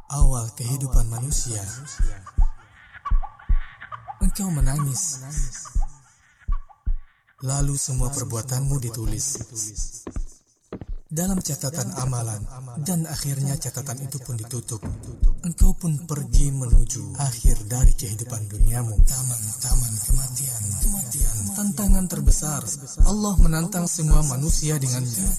Awal kehidupan manusia. Engkau menangis. Lalu semua perbuatanmu ditulis dalam catatan amalan, dan akhirnya catatan itu pun ditutup. Engkau pun pergi menuju akhir dari kehidupan duniamu. Taman kematian. Tantangan terbesar Allah menantang semua manusia dengannya.